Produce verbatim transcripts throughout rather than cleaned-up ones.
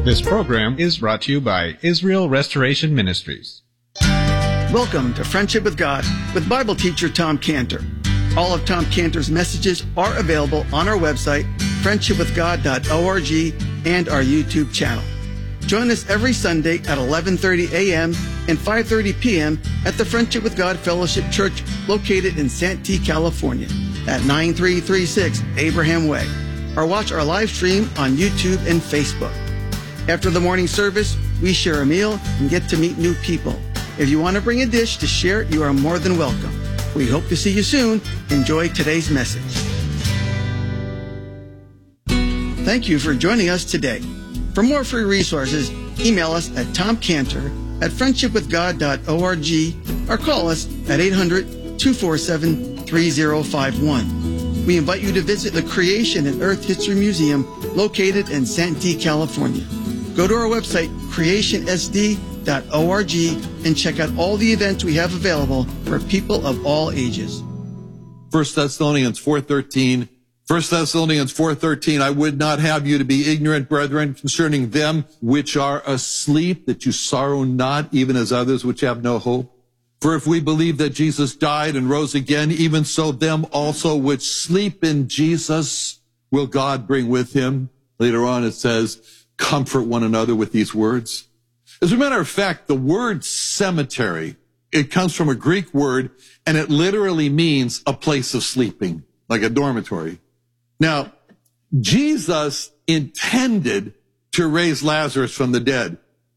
This program is brought to you by Israel Restoration Ministries. Welcome to Friendship with God with Bible teacher Tom Cantor. All of Tom Cantor's messages are available on our website, friendship with god dot org, and our YouTube channel. Join us every Sunday at eleven thirty a.m. and five thirty p.m. at the Friendship with God Fellowship Church located in Santee, California at nine three three six Abraham Way, or watch our live stream on YouTube and Facebook. After the morning service, we share a meal and get to meet new people. If you want to bring a dish to share, you are more than welcome. We hope to see you soon. Enjoy today's message. Thank you for joining us today. For more free resources, email us at tomcantor at friendship with god dot org or call us at eight hundred, two four seven, three zero five one. We invite you to visit the Creation and Earth History Museum located in Santee, California. Go to our website, creation s d dot org, and check out all the events we have available for people of all ages. First Thessalonians four thirteen. First Thessalonians four thirteen, I would not have you to be ignorant, brethren, concerning them which are asleep, that you sorrow not, even as others which have no hope. For if we believe that Jesus died and rose again, even so them also which sleep in Jesus will God bring with him. Later on it says, comfort one another with these words. As a matter of fact, the word cemetery, it comes from a Greek word, and it literally means a place of sleeping, like a dormitory. Now, Jesus intended to raise Lazarus from the dead,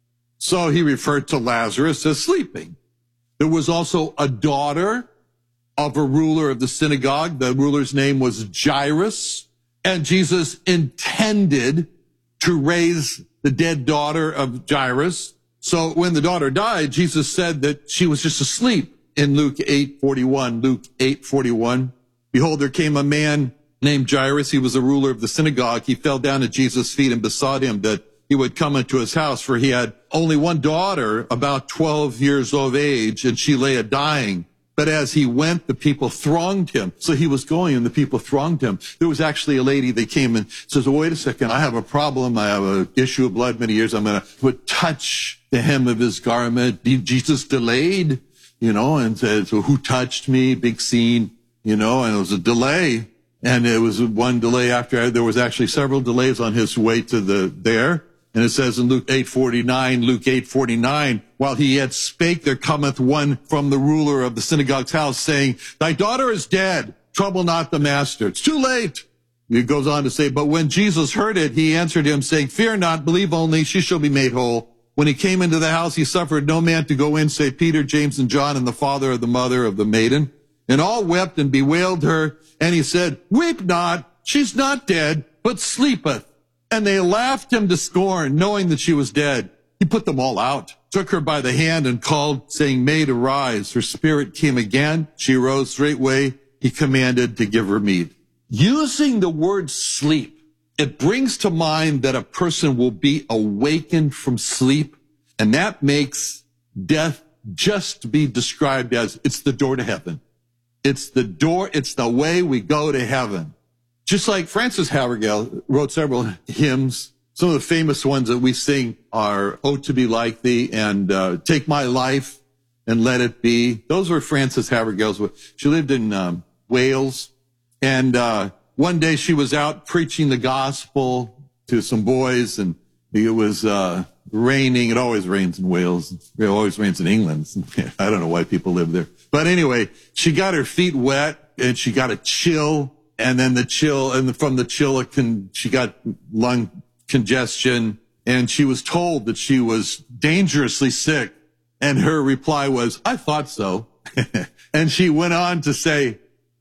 so he referred to Lazarus as sleeping. There was also a daughter of a ruler of the synagogue. The ruler's name was Jairus, and Jesus intended to raise the dead daughter of Jairus. So when the daughter died, Jesus said that she was just asleep in Luke eight forty-one. Luke eight forty-one. Behold, there came a man named Jairus. He was a ruler of the synagogue. He fell down at Jesus' feet and besought him that he would come into his house, for he had only one daughter, about twelve years of age, and she lay a-dying. But as he went, the people thronged him. So he was going, and the people thronged him. There was actually a lady that came and says, oh, wait a second, I have a problem. I have an issue of blood many years. I'm going to touch the hem of his garment. Jesus delayed, you know, and said, so who touched me? Big scene, you know, and it was a delay. And it was one delay after. There was actually several delays on his way to the there. And it says in Luke eight forty-nine, Luke eight forty-nine, while he yet spake, there cometh one from the ruler of the synagogue's house, saying, thy daughter is dead. Trouble not the master. It's too late. He goes on to say, but when Jesus heard it, he answered him, saying, fear not, believe only, she shall be made whole. When he came into the house, he suffered no man to go in, save Peter, James, and John, and the father of the mother of the maiden. And all wept and bewailed her. And he said, weep not, she's not dead, but sleepeth. And they laughed him to scorn, knowing that she was dead. He put them all out, took her by the hand, and called, saying, Maid, arise. Her spirit came again. She arose straightway. He commanded to give her meat. Using the word sleep, it brings to mind that a person will be awakened from sleep, and that makes death just be described as it's the door to heaven. It's the door, it's the way we go to heaven. Just like Francis Havergal wrote several hymns. Some of the famous ones that we sing are Oh, to be like thee and uh, Take my life and let it be. Those were Francis Havergal's. She lived in um, Wales. And uh, one day she was out preaching the gospel to some boys, and it was uh, raining. It always rains in Wales. It always rains in England. I don't know why people live there. But anyway, she got her feet wet, and she got a chill. And then the chill, and from the chill, it can, she got lung congestion, and she was told that she was dangerously sick. And her reply was, I thought so. And she went on to say,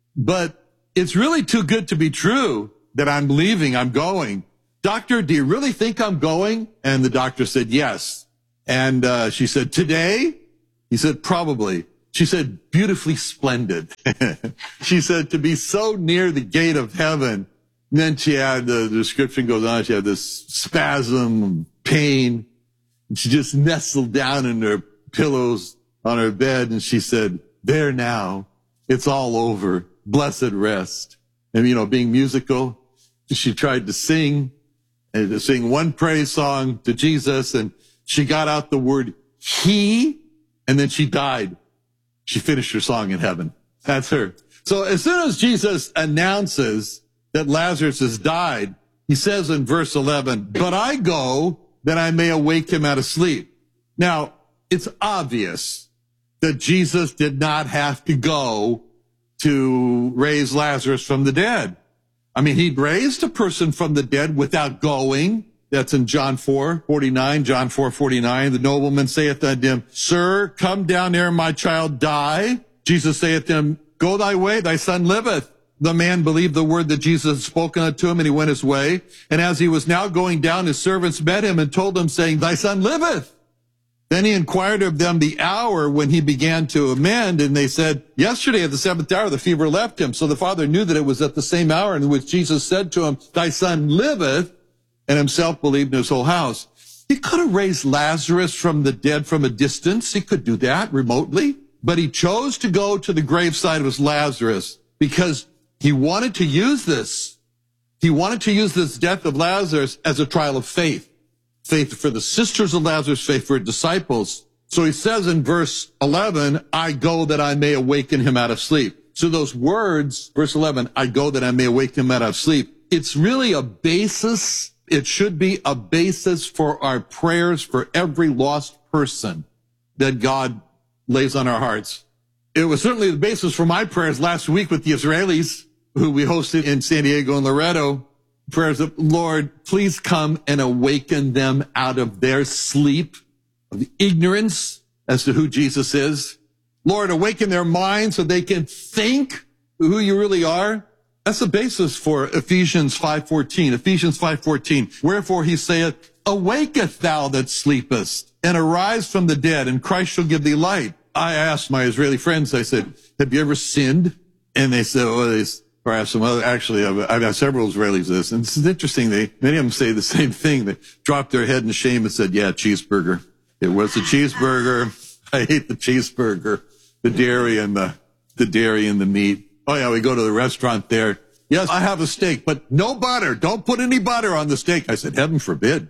but it's really too good to be true that I'm leaving, I'm going. Doctor, do you really think I'm going? And the doctor said, yes. And uh, she said, today? He said, probably. She said, beautifully splendid. She said, to be so near the gate of heaven. And then she had, the description goes on, she had this spasm, pain. And she just nestled down in her pillows on her bed, and she said, there now, it's all over. Blessed rest. And, you know, being musical, she tried to sing, and to sing one praise song to Jesus, and she got out the word he, and then she died. She finished her song in heaven. That's her. So as soon as Jesus announces that Lazarus has died, he says in verse eleven, but I go that I may awake him out of sleep. Now, it's obvious that Jesus did not have to go to raise Lazarus from the dead. I mean, he'd raised a person from the dead without going. That's in John four forty-nine, John four forty-nine. The nobleman saith unto him, Sir, come down ere my child die. Jesus saith to him, Go thy way, thy son liveth. The man believed the word that Jesus had spoken unto him, and he went his way. And as he was now going down, his servants met him and told him, saying, Thy son liveth. Then he inquired of them the hour when he began to amend, and they said, Yesterday at the seventh hour the fever left him. So the father knew that it was at the same hour in which Jesus said to him, Thy son liveth, and himself believed in his whole house. He could have raised Lazarus from the dead from a distance. He could do that remotely. But he chose to go to the graveside of his Lazarus because he wanted to use this. He wanted to use this death of Lazarus as a trial of faith. Faith for the sisters of Lazarus, faith for disciples. So he says in verse eleven, I go that I may awaken him out of sleep. So those words, verse eleven, I go that I may awaken him out of sleep. It's really a basis. It should be a basis for our prayers for every lost person that God lays on our hearts. It was certainly the basis for my prayers last week with the Israelis who we hosted in San Diego and Loretto. Prayers of, Lord, please come and awaken them out of their sleep of ignorance as to who Jesus is. Lord, awaken their minds so they can think who you really are. That's the basis for Ephesians five fourteen. Ephesians five fourteen. Wherefore he saith, Awaketh thou that sleepest, and arise from the dead, and Christ shall give thee light. I asked my Israeli friends, I said, have you ever sinned? And they said, oh, they, or I have some other, actually, I've, I've had several Israelis this, and this is interesting. They, many of them say the same thing. They dropped their head in shame and said, yeah, cheeseburger. It was a cheeseburger. I hate the cheeseburger, the dairy and the, the dairy and the meat. Oh yeah, we go to the restaurant there. Yes, I have a steak, but no butter. Don't put any butter on the steak. I said, heaven forbid.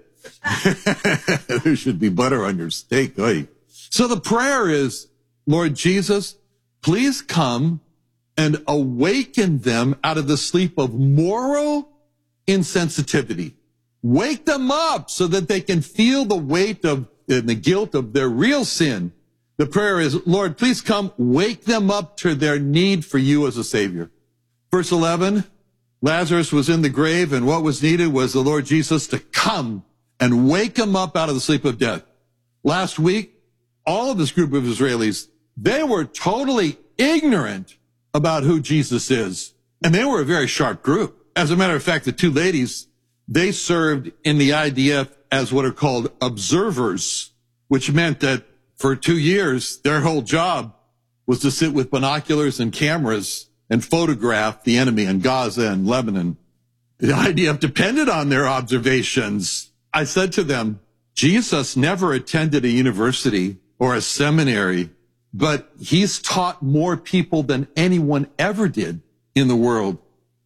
There should be butter on your steak. Oy. So the prayer is, Lord Jesus, please come and awaken them out of the sleep of moral insensitivity. Wake them up so that they can feel the weight of and the guilt of their real sin. The prayer is, Lord, please come wake them up to their need for you as a Savior. Verse eleven, Lazarus was in the grave, and what was needed was the Lord Jesus to come and wake him up out of the sleep of death. Last week, all of this group of Israelis, they were totally ignorant about who Jesus is. And they were a very sharp group. As a matter of fact, the two ladies, they served in the I D F as what are called observers, which meant that for two years, their whole job was to sit with binoculars and cameras and photograph the enemy in Gaza and Lebanon. The I D F depended on their observations. I said to them, Jesus never attended a university or a seminary, but he's taught more people than anyone ever did in the world.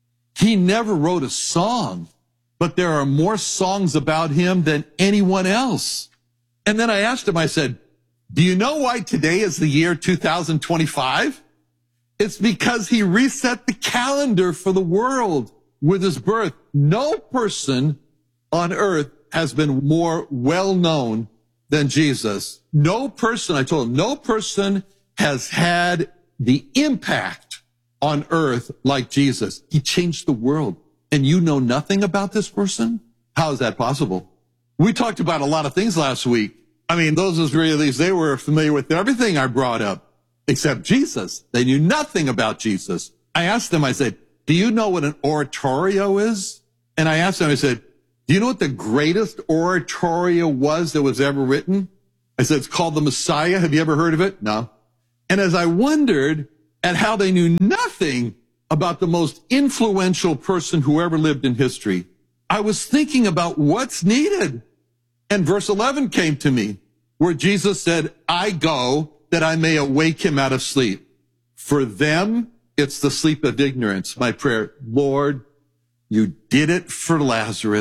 He never wrote a song, but there are more songs about him than anyone else. And then I asked him, I said, do you know why today is the year two thousand twenty-five? It's because he reset the calendar for the world with his birth. No person on earth has been more well known than Jesus. No person, I told him, no person has had the impact on earth like Jesus. He changed the world. And you know nothing about this person? How is that possible? We talked about a lot of things last week. I mean, those Israelis, they were familiar with everything I brought up, except Jesus. They knew nothing about Jesus. I asked them, I said, do you know what an oratorio is? And I asked them, I said, do you know what the greatest oratorio was that was ever written? I said, it's called the Messiah. Have you ever heard of it? No. And as I wondered at how they knew nothing about the most influential person who ever lived in history, I was thinking about what's needed. And verse eleven came to me, where Jesus said, I go that I may awake him out of sleep. For them, it's the sleep of ignorance. My prayer, Lord, you did it for Lazarus.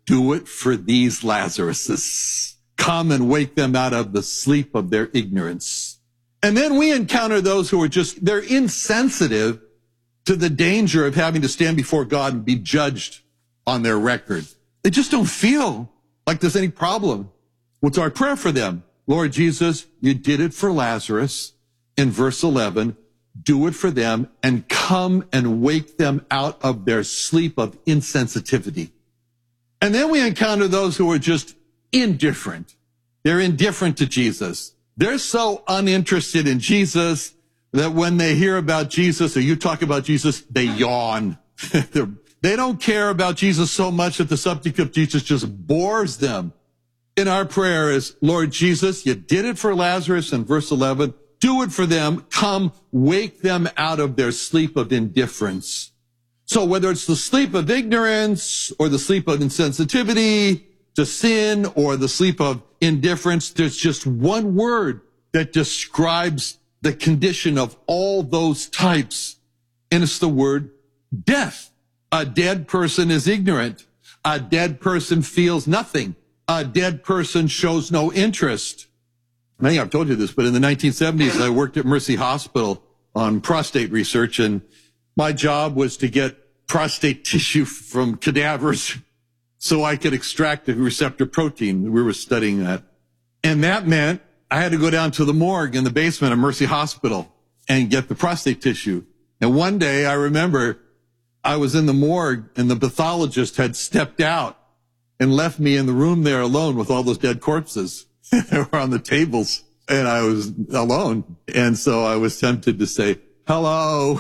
do it for these Lazaruses. Come and wake them out of the sleep of their ignorance. And then we encounter those who are just, they're insensitive to the danger of having to stand before God and be judged on their record. They just don't feel like there's any problem. What's our prayer for them? Lord Jesus, you did it for Lazarus in verse eleven. Do it for them and come and wake them out of their sleep of insensitivity. And then we encounter those who are just indifferent. They're indifferent to Jesus. They're so uninterested in Jesus that when they hear about Jesus or you talk about Jesus, they yawn. They don't care about Jesus so much that the subject of Jesus just bores them. In our prayer is, Lord Jesus, you did it for Lazarus in verse eleven. Do it for them. Come, wake them out of their sleep of indifference. So whether it's the sleep of ignorance or the sleep of insensitivity to sin or the sleep of indifference, there's just one word that describes the condition of all those types, and it's the word death. A dead person is ignorant. A dead person feels nothing. A dead person shows no interest. I think I've told you this, but in the nineteen seventies, I worked at Mercy Hospital on prostate research, and my job was to get prostate tissue from cadavers so I could extract the receptor protein. We were studying that. And that meant I had to go down to the morgue in the basement of Mercy Hospital and get the prostate tissue. And one day I remember I was in the morgue and the pathologist had stepped out and left me in the room there alone with all those dead corpses. They were on the tables and I was alone. And so I was tempted to say, hello.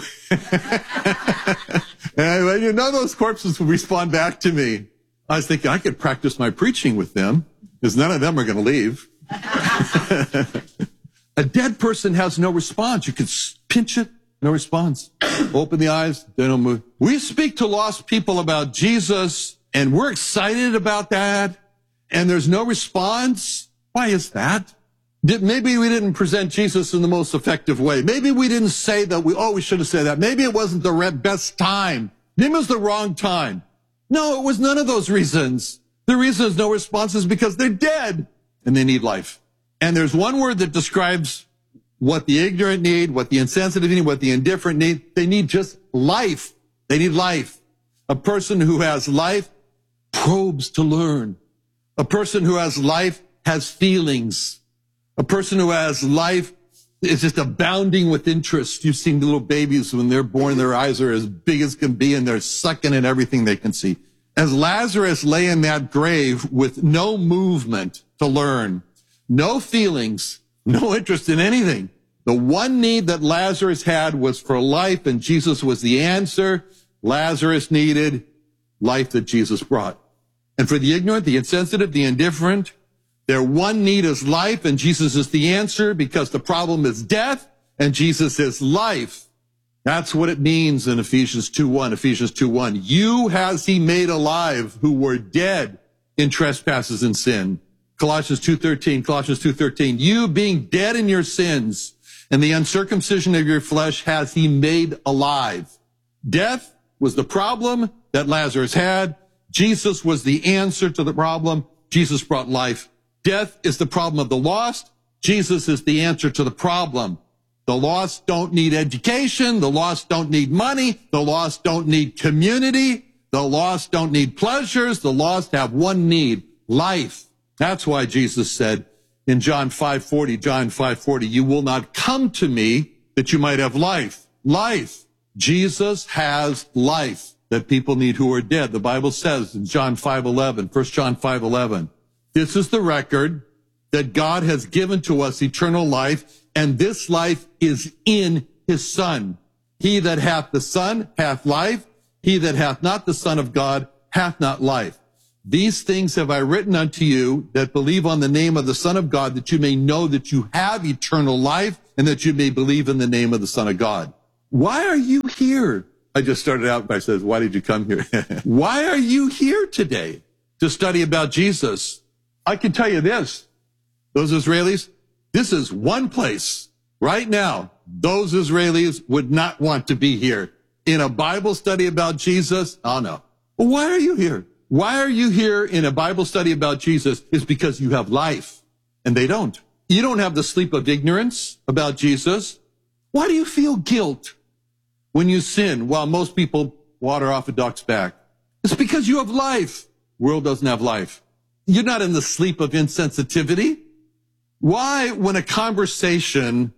And you know, those corpses would respond back to me. I was thinking I could practice my preaching with them because none of them are going to leave. A dead person has no response. You could pinch it, no response. Open the eyes, they don't move. We speak to lost people about Jesus and we're excited about that and there's no response. Why is that? Did, maybe we didn't present Jesus in the most effective way. Maybe we didn't say that we, oh, we should have said that. Maybe it wasn't the best time. Maybe it was the wrong time. No, it was none of those reasons. The reason there's no response is because they're dead and they need life. And there's one word that describes what the ignorant need, what the insensitive need, what the indifferent need. They need just life. They need life. A person who has life probes to learn. A person who has life has feelings. A person who has life is just abounding with interest. You've seen the little babies when they're born, their eyes are as big as can be and they're sucking in everything they can see. As Lazarus lay in that grave with no movement to learn, no feelings, no interest in anything. The one need that Lazarus had was for life and Jesus was the answer. Lazarus needed life that Jesus brought. And for the ignorant, the insensitive, the indifferent, their one need is life, and Jesus is the answer because the problem is death, and Jesus is life. That's what it means in Ephesians two one. Ephesians two one. You has he made alive who were dead in trespasses and sin. Colossians two thirteen. Colossians two thirteen. You being dead in your sins and the uncircumcision of your flesh has he made alive. Death was the problem that Lazarus had. Jesus was the answer to the problem. Jesus brought life. Death is the problem of the lost. Jesus is the answer to the problem. The lost don't need education. The lost don't need money. The lost don't need community. The lost don't need pleasures. The lost have one need, life. That's why Jesus said in John five forty, John five forty, you will not come to me that you might have life. Life. Jesus has life that people need who are dead. The Bible says in John five eleven, First John five eleven, this is the record that God has given to us eternal life, and this life is in his Son. He that hath the Son hath life. He that hath not the Son of God hath not life. These things have I written unto you that believe on the name of the Son of God, that you may know that you have eternal life, and that you may believe in the name of the Son of God. Why are you here? I just started out by saying, why did you come here? Why are you here today to study about Jesus? I can tell you this, those Israelis, this is one place right now. Those Israelis would not want to be here in a Bible study about Jesus. Oh no. Well, why are you here? Why are you here in a Bible study about Jesus? It's because you have life, and they don't. You don't have the sleep of ignorance about Jesus. Why do you feel guilt when you sin while most people water off a duck's back? It's because you have life. The world doesn't have life. You're not in the sleep of insensitivity. Why, when a conversation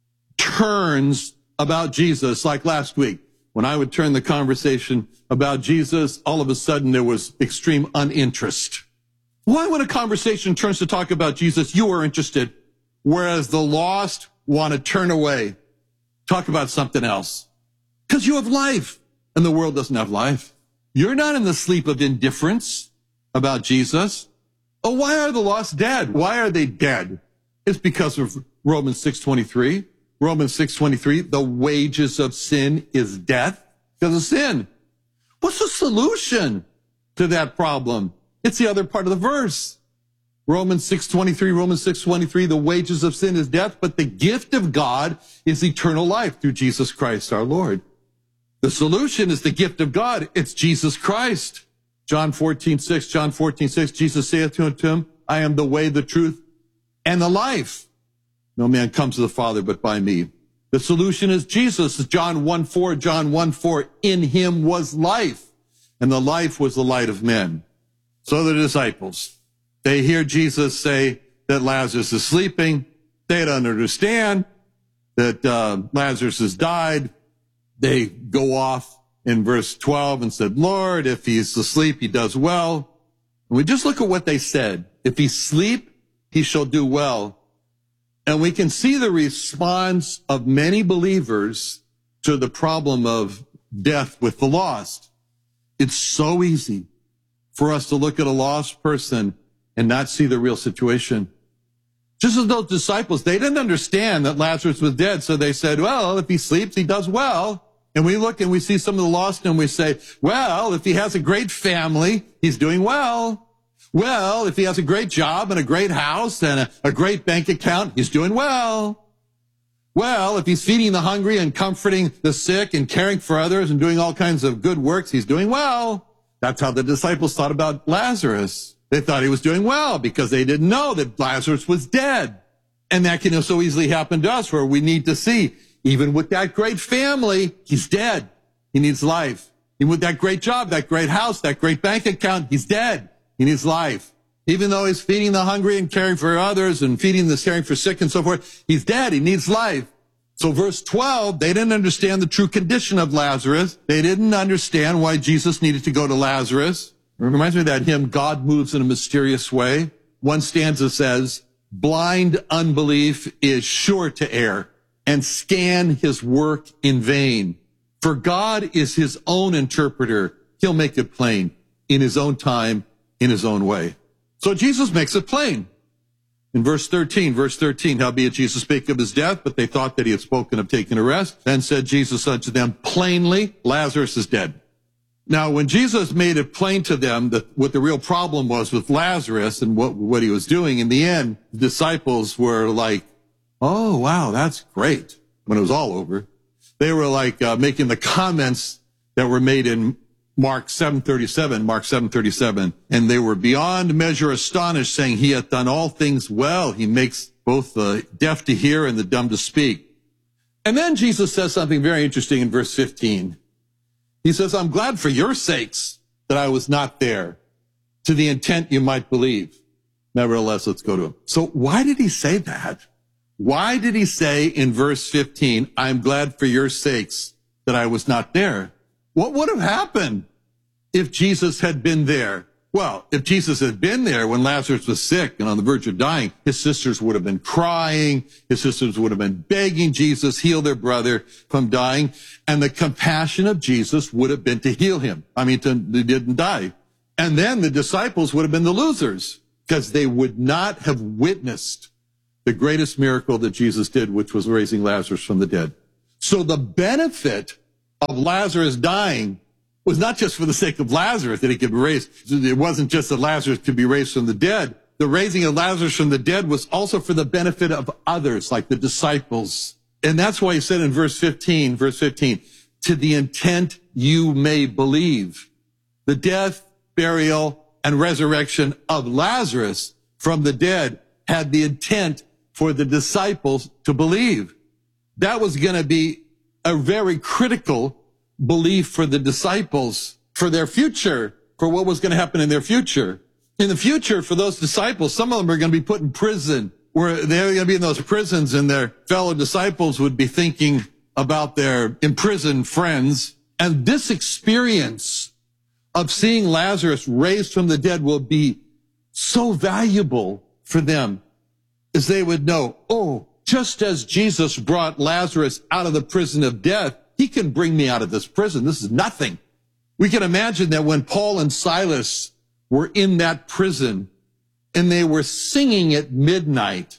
turns about Jesus, like last week, when I would turn the conversation about Jesus, all of a sudden there was extreme uninterest. Why, when a conversation turns to talk about Jesus, you are interested, whereas the lost want to turn away, talk about something else? Because you have life, and the world doesn't have life. You're not in the sleep of indifference about Jesus. Oh, why are the lost dead? Why are they dead? It's because of Romans six twenty-three. Romans six twenty-three, the wages of sin is death because of sin. What's the solution to that problem? It's the other part of the verse. Romans six twenty-three, Romans six twenty-three, the wages of sin is death, but the gift of God is eternal life through Jesus Christ our Lord. The solution is the gift of God. It's Jesus Christ. John fourteen six, John fourteen six, Jesus saith to him, I am the way, the truth, and the life. No man comes to the Father but by me. The solution is Jesus. John one four, John one four, in him was life, and the life was the light of men. So the disciples, they hear Jesus say that Lazarus is sleeping. They don't understand that uh, Lazarus has died. They go off in verse twelve and said, Lord, if he's asleep, he does well. And we just look at what they said. If he sleep, he shall do well. And we can see the response of many believers to the problem of death with the lost. It's so easy for us to look at a lost person and not see the real situation. Just as those disciples, they didn't understand that Lazarus was dead, so they said, well, if he sleeps, he does well. And we look and we see some of the lost and we say, well, if he has a great family, he's doing well. Well, if he has a great job and a great house and a, a great bank account, he's doing well. Well, if he's feeding the hungry and comforting the sick and caring for others and doing all kinds of good works, he's doing well. That's how the disciples thought about Lazarus. They thought he was doing well because they didn't know that Lazarus was dead. And that can so easily happen to us, where we need to see, even with that great family, he's dead. He needs life. Even with that great job, that great house, that great bank account, he's dead. He needs life. Even though he's feeding the hungry and caring for others and feeding the caring for sick and so forth, he's dead. He needs life. So verse twelve, they didn't understand the true condition of Lazarus. They didn't understand why Jesus needed to go to Lazarus. It reminds me of that hymn, God Moves in a Mysterious Way. One stanza says, blind unbelief is sure to err and scan his work in vain. For God is his own interpreter. He'll make it plain in his own time, in his own way. So Jesus makes it plain. In verse thirteen, verse thirteen, howbeit Jesus spake of his death, but they thought that he had spoken of taking a rest. Then said Jesus unto them plainly, Lazarus is dead. Now, when Jesus made it plain to them that what the real problem was with Lazarus and what, what he was doing, in the end, the disciples were like, oh, wow, that's great. When it was all over, they were like uh, making the comments that were made in Mark seven thirty-seven, Mark seven thirty-seven, and they were beyond measure astonished, saying, he hath done all things well. He makes both the deaf to hear and the dumb to speak. And then Jesus says something very interesting in verse fifteen. He says, I'm glad for your sakes that I was not there, to the intent you might believe. Nevertheless, let's go to him. So why did he say that? Why did he say in verse fifteen, I'm glad for your sakes that I was not there? What would have happened if Jesus had been there? Well, if Jesus had been there when Lazarus was sick and on the verge of dying, his sisters would have been crying. His sisters would have been begging Jesus, heal their brother from dying. And the compassion of Jesus would have been to heal him. I mean, to, they didn't die. And then the disciples would have been the losers because they would not have witnessed the greatest miracle that Jesus did, which was raising Lazarus from the dead. So the benefit of Lazarus dying was not just for the sake of Lazarus that he could be raised. It wasn't just that Lazarus could be raised from the dead. The raising of Lazarus from the dead was also for the benefit of others, like the disciples. And that's why he said in verse fifteen, verse fifteen, to the intent you may believe. The death burial, and resurrection of Lazarus from the dead had the intent for the disciples to believe. That was going to be a very critical belief for the disciples, for their future, for what was going to happen in their future. In the future, for those disciples, some of them are going to be put in prison, where they're going to be in those prisons, and their fellow disciples would be thinking about their imprisoned friends. And this experience of seeing Lazarus raised from the dead will be so valuable for them, as they would know, oh, just as Jesus brought Lazarus out of the prison of death, he can bring me out of this prison. This is nothing. We can imagine that when Paul and Silas were in that prison and they were singing at midnight,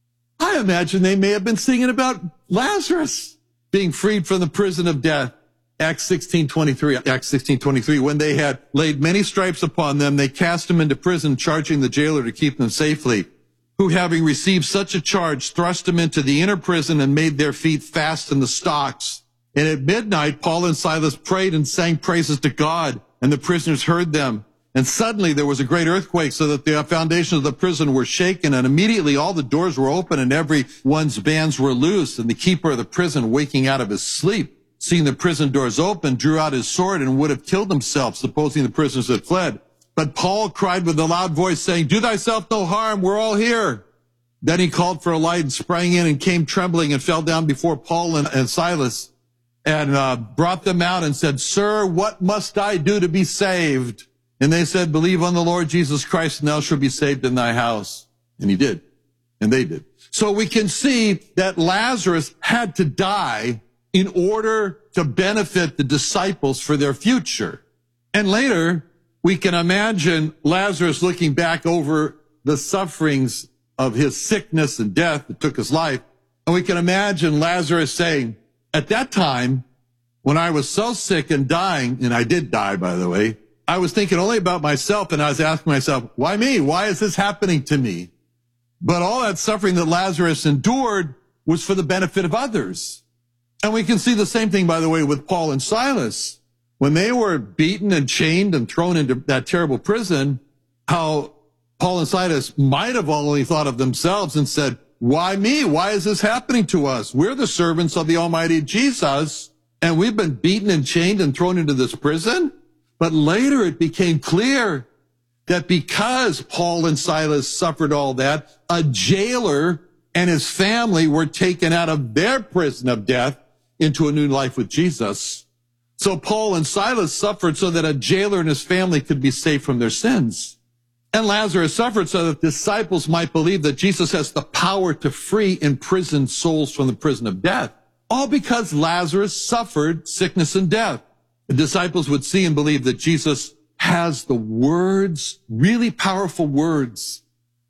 I imagine they may have been singing about Lazarus being freed from the prison of death. Acts sixteen twenty-three, Acts sixteen twenty-three, when they had laid many stripes upon them, they cast him into prison, charging the jailer to keep them safely, who, having received such a charge, thrust him into the inner prison and made their feet fast in the stocks. And at midnight, Paul and Silas prayed and sang praises to God, and the prisoners heard them. And suddenly there was a great earthquake, so that the foundations of the prison were shaken, and immediately all the doors were open and everyone's bands were loosed. And the keeper of the prison, waking out of his sleep, seeing the prison doors open, drew out his sword and would have killed himself, supposing the prisoners had fled. But Paul cried with a loud voice, saying, do thyself no harm, we're all here. Then he called for a light and sprang in and came trembling and fell down before Paul and, and Silas and uh, brought them out and said, sir, what must I do to be saved? And they said, believe on the Lord Jesus Christ, and thou shalt be saved in thy house. And he did. And they did. So we can see that Lazarus had to die in order to benefit the disciples for their future. And later, we can imagine Lazarus looking back over the sufferings of his sickness and death that took his life. And we can imagine Lazarus saying, at that time, when I was so sick and dying, and I did die, by the way, I was thinking only about myself, and I was asking myself, why me? Why is this happening to me? But all that suffering that Lazarus endured was for the benefit of others. And we can see the same thing, by the way, with Paul and Silas. When they were beaten and chained and thrown into that terrible prison, how Paul and Silas might have only thought of themselves and said, why me? Why is this happening to us? We're the servants of the Almighty Jesus, and we've been beaten and chained and thrown into this prison. But later it became clear that because Paul and Silas suffered all that, a jailer and his family were taken out of their prison of death into a new life with Jesus. So Paul and Silas suffered so that a jailer and his family could be saved from their sins. And Lazarus suffered so that disciples might believe that Jesus has the power to free imprisoned souls from the prison of death. All because Lazarus suffered sickness and death. The disciples would see and believe that Jesus has the words, really powerful words,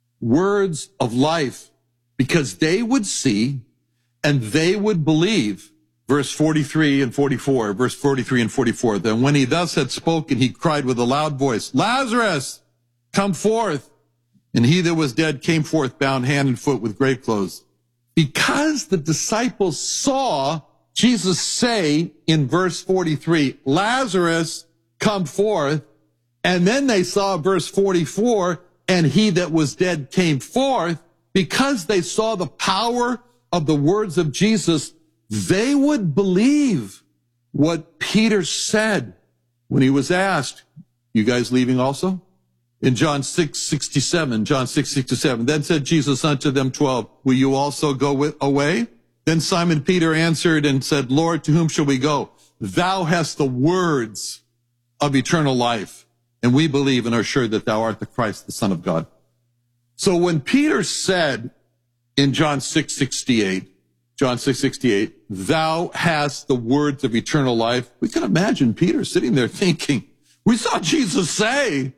words of life, because they would see and they would believe. Verse forty-three and forty-four, verse forty-three and forty-four. Then when he thus had spoken, he cried with a loud voice, Lazarus, come forth. And he that was dead came forth, bound hand and foot with grave clothes. Because the disciples saw Jesus say in verse forty-three, Lazarus, come forth. And then they saw verse forty-four, and he that was dead came forth. Because they saw the power of the words of Jesus, they would believe what Peter said when he was asked, you guys leaving also? In John six sixty-seven, John six sixty-seven, then said Jesus unto them twelve, will you also go with, away? Then Simon Peter answered and said, Lord, to whom shall we go? Thou hast the words of eternal life, and we believe and are sure that thou art the Christ, the Son of God. So when Peter said in John six sixty-eight, John six sixty-eight, thou hast the words of eternal life, we can imagine Peter sitting there thinking, we saw Jesus say,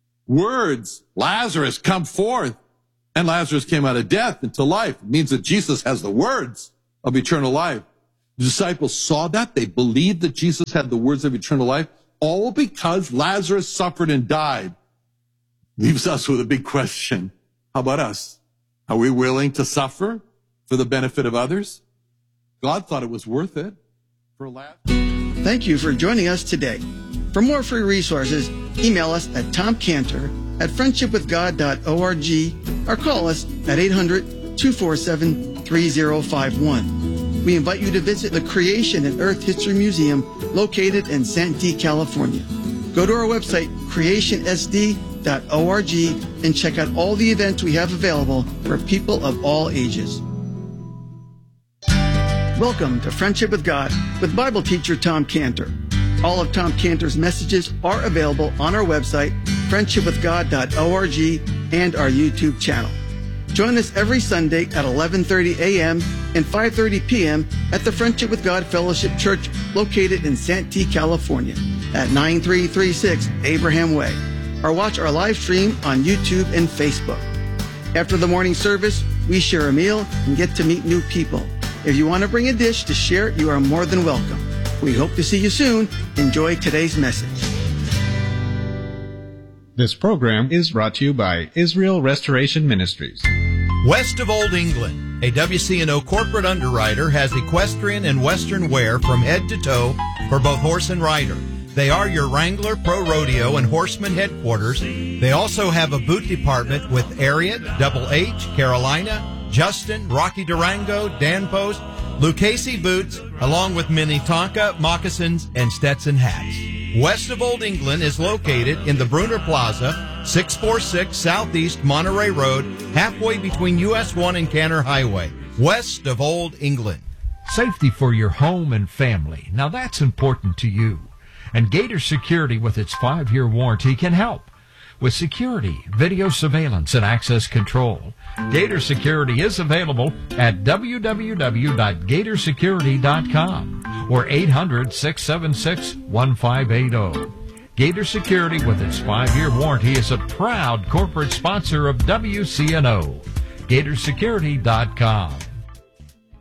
words, Lazarus, come forth. And Lazarus came out of death into life. It means that Jesus has the words of eternal life. The disciples saw that. They believed that Jesus had the words of eternal life, all because Lazarus suffered and died. Leaves us with a big question. How about us? Are we willing to suffer for the benefit of others? God thought it was worth it for Lazarus. Thank you for joining us today. For more free resources, email us at tomcantor at friendship with god dot org or call us at eight hundred, two four seven, three zero five one. We invite you to visit the Creation and Earth History Museum located in Santee, California. Go to our website, creation s d dot org, and check out all the events we have available for people of all ages. Welcome to Friendship with God with Bible teacher Tom Cantor. All of Tom Cantor's messages are available on our website, friendship with god dot org, and our YouTube channel. Join us every Sunday at eleven thirty a.m. and five thirty p.m. at the Friendship with God Fellowship Church located in Santee, California at nine three three six Abraham Way, or watch our live stream on YouTube and Facebook. After the morning service, we share a meal and get to meet new people. If you want to bring a dish to share, you are more than welcome. We hope to see you soon. Enjoy today's message. This program is brought to you by Israel Restoration Ministries. West of Old England, a W C N O corporate underwriter has equestrian and western wear from head to toe for both horse and rider. They are your Wrangler, Pro Rodeo, and Horseman headquarters. They also have a boot department with Ariat, Double H, Carolina, Justin, Rocky Durango, Danpost, Lucchese boots, along with Minnetonka, moccasins, and Stetson hats. West of Old England is located in the Bruner Plaza, six forty-six Southeast Monterey Road, halfway between U S one and Canner Highway. West of Old England. Safety for your home and family. Now that's important to you. And Gator Security, with its five-year warranty, can help with security, video surveillance, and access control. Gator Security is available at w w w dot gator security dot com or eight hundred, six seven six, one five eight zero. Gator Security, with its five-year warranty, is a proud corporate sponsor of W C N O. gator security dot com.